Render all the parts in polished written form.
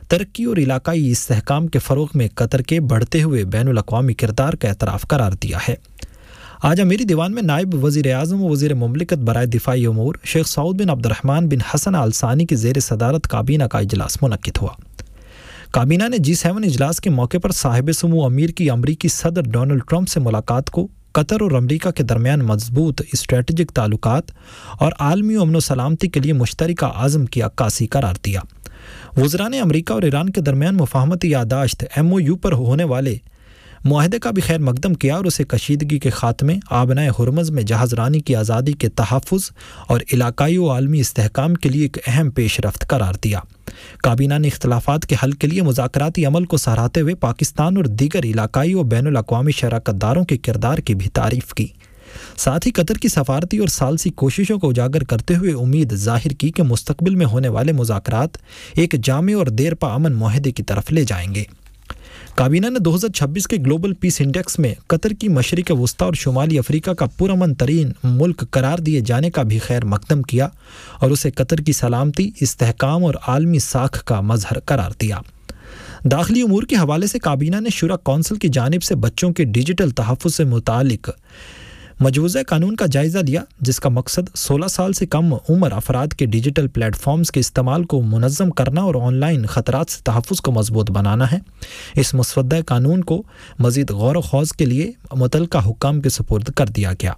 ترقی اور علاقائی استحکام کے فروغ میں قطر کے بڑھتے ہوئے بین الاقوامی کردار کا اعتراف قرار دیا ہے۔ آج امیری دیوان میں نائب وزیر اعظم و وزیر مملکت برائے دفاعی امور شیخ سعود بن عبد الرحمن بن حسن آل ثانی کی زیر صدارت کابینہ کا اجلاس منعقد ہوا۔ کابینہ نے G7 اجلاس کے موقع پر صاحب سمو امیر کی امریکی صدر ڈونلڈ ٹرمپ سے ملاقات کو قطر اور امریکہ کے درمیان مضبوط اسٹریٹجک تعلقات اور عالمی امن و سلامتی کے لیے مشترکہ عزم کی عکاسی قرار دیا۔ وزراء نے امریکہ اور ایران کے درمیان مفاہمتی یادداشت MOU پر ہونے والے معاہدے کا بھی خیر مقدم کیا اور اسے کشیدگی کے خاتمے، آبنائے ہرمز میں جہاز رانی کی آزادی کے تحفظ اور علاقائی و عالمی استحکام کے لیے ایک اہم پیش رفت قرار دیا۔ کابینہ نے اختلافات کے حل کے لیے مذاکراتی عمل کو سراہتے ہوئے پاکستان اور دیگر علاقائی و بین الاقوامی شراکت داروں کے کردار کی بھی تعریف کی۔ ساتھ ہی قطر کی سفارتی اور ثالثی کوششوں کو اجاگر کرتے ہوئے امید ظاہر کی کہ مستقبل میں ہونے والے مذاکرات ایک جامع اور دیرپا امن معاہدے کی طرف لے جائیں گے۔ کابینہ نے 2026 کے گلوبل پیس انڈیکس میں قطر کی مشرق وسطیٰ اور شمالی افریقہ کا پرامن ترین ملک قرار دیے جانے کا بھی خیر مقدم کیا اور اسے قطر کی سلامتی، استحکام اور عالمی ساکھ کا مظہر قرار دیا۔ داخلی امور کے حوالے سے کابینہ نے شورا کونسل کی جانب سے بچوں کے ڈیجیٹل تحفظ سے متعلق مجوزہ قانون کا جائزہ لیا، جس کا مقصد 16 سال سے کم عمر افراد کے ڈیجیٹل پلیٹ فارمز کے استعمال کو منظم کرنا اور آن لائن خطرات سے تحفظ کو مضبوط بنانا ہے۔ اس مسودہ قانون کو مزید غور و خوض کے لیے متعلقہ حکام کے سپرد کر دیا گیا۔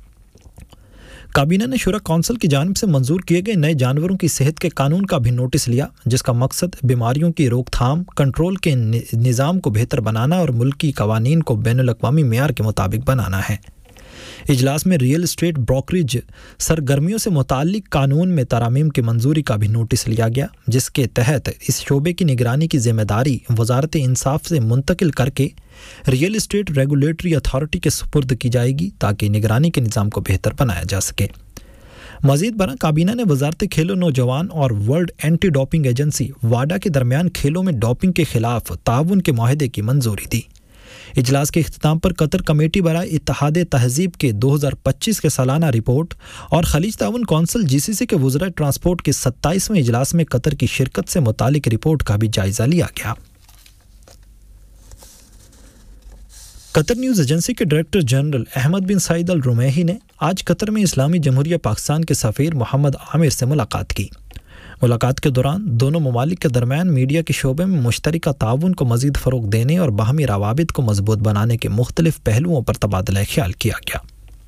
کابینہ نے شورا کونسل کی جانب سے منظور کیے گئے نئے جانوروں کی صحت کے قانون کا بھی نوٹس لیا، جس کا مقصد بیماریوں کی روک تھام، کنٹرول کے نظام کو بہتر بنانا اور ملکی قوانین کو بین الاقوامی معیار کے مطابق بنانا ہے۔ اجلاس میں ریئل اسٹیٹ بروکریج سرگرمیوں سے متعلق قانون میں ترامیم کی منظوری کا بھی نوٹس لیا گیا، جس کے تحت اس شعبے کی نگرانی کی ذمہ داری وزارت انصاف سے منتقل کر کے ریئل اسٹیٹ ریگولیٹری اتھارٹی کے سپرد کی جائے گی تاکہ نگرانی کے نظام کو بہتر بنایا جا سکے۔ مزید برآں کابینہ نے وزارت کھیل و نوجوان اور ورلڈ اینٹی ڈوپنگ ایجنسی واڈا کے درمیان کھیلوں میں ڈوپنگ کے خلاف تعاون کے معاہدے کی منظوری دی۔ اجلاس کے اختتام پر قطر کمیٹی برائے اتحاد تہذیب کے 2025 کے سالانہ رپورٹ اور خلیج تعاون کونسل GCC کے وزراء ٹرانسپورٹ کے 27ویں اجلاس میں قطر کی شرکت سے متعلق رپورٹ کا بھی جائزہ لیا گیا۔ قطر نیوز ایجنسی کے ڈائریکٹر جنرل احمد بن سعید الرمیحی نے آج قطر میں اسلامی جمہوریہ پاکستان کے سفیر محمد عامر سے ملاقات کی۔ ملاقات کے دوران دونوں ممالک کے درمیان میڈیا کے شعبے میں مشترکہ تعاون کو مزید فروغ دینے اور باہمی روابط کو مضبوط بنانے کے مختلف پہلوؤں پر تبادلہ خیال کیا گیا۔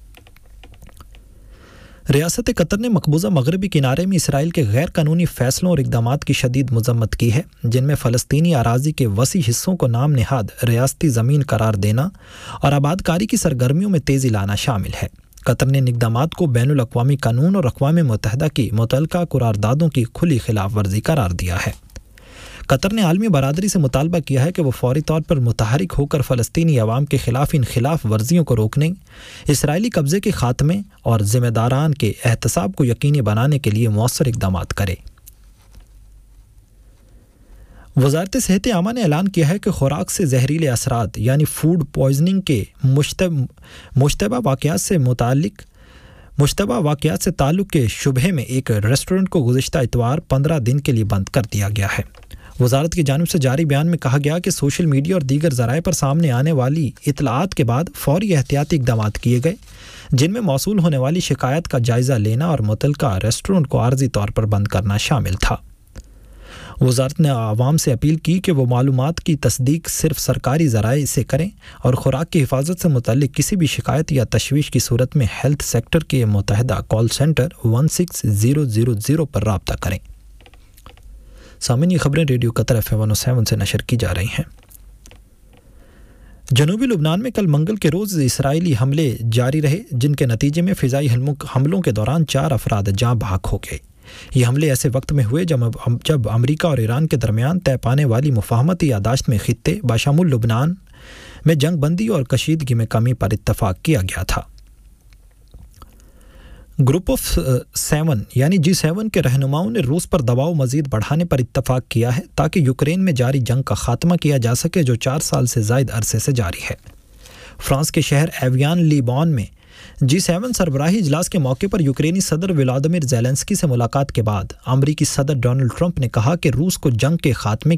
ریاست قطر نے مقبوضہ مغربی کنارے میں اسرائیل کے غیر قانونی فیصلوں اور اقدامات کی شدید مذمت کی ہے، جن میں فلسطینی اراضی کے وسیع حصوں کو نام نہاد ریاستی زمین قرار دینا اور آبادکاری کی سرگرمیوں میں تیزی لانا شامل ہے۔ قطر نے ان اقدامات کو بین الاقوامی قانون اور اقوام متحدہ کی متعلقہ قراردادوں کی کھلی خلاف ورزی قرار دیا ہے۔ قطر نے عالمی برادری سے مطالبہ کیا ہے کہ وہ فوری طور پر متحرک ہو کر فلسطینی عوام کے خلاف ان خلاف ورزیوں کو روکنے، اسرائیلی قبضے کے خاتمے اور ذمہ داران کے احتساب کو یقینی بنانے کے لیے مؤثر اقدامات کرے۔ وزارت صحت عامہ نے اعلان کیا ہے کہ خوراک سے زہریلے اثرات یعنی فوڈ پوائزننگ کے مشتبہ واقعات سے تعلق کے شبہے میں ایک ریسٹورنٹ کو گزشتہ اتوار 15 دن کے لیے بند کر دیا گیا ہے۔ وزارت کی جانب سے جاری بیان میں کہا گیا کہ سوشل میڈیا اور دیگر ذرائع پر سامنے آنے والی اطلاعات کے بعد فوری احتیاطی اقدامات کیے گئے، جن میں موصول ہونے والی شکایت کا جائزہ لینا اور متعلقہ ریسٹورنٹ کو عارضی طور پر بند کرنا شامل تھا۔ وزارت نے عوام سے اپیل کی کہ وہ معلومات کی تصدیق صرف سرکاری ذرائع سے کریں اور خوراک کی حفاظت سے متعلق کسی بھی شکایت یا تشویش کی صورت میں ہیلتھ سیکٹر کے متحدہ کال سینٹر 16000 پر رابطہ کریں۔ سامعین، یہ خبریں ریڈیو قطر FM 107 سے نشر کی جا رہی ہیں۔ جنوبی لبنان میں کل منگل کے روز اسرائیلی حملے جاری رہے، جن کے نتیجے میں فضائی حملوں کے دوران 4 افراد جاں بحق ہو گئے۔ یہ حملے ایسے وقت میں ہوئے جب امریکہ اور ایران کے درمیان طے پانے والی مفاہمتی یادداشت میں خطے بشمول لبنان میں جنگ بندی اور کشیدگی میں کمی پر اتفاق کیا گیا تھا۔ گروپ آف 7 یعنی G7 کے رہنماؤں نے روس پر دباؤ مزید بڑھانے پر اتفاق کیا ہے تاکہ یوکرین میں جاری جنگ کا خاتمہ کیا جا سکے، جو 4 سال سے زائد عرصے سے جاری ہے۔ فرانس کے شہر ایویان لیبان میں G7 سربراہی اجلاس کے موقع پر یوکرینی صدر ولادیمیر زیلنسکی سے ملاقات کے بعد امریکی صدر ڈونلڈ ٹرمپ نے کہا کہ روس کو جنگ کے خاتمے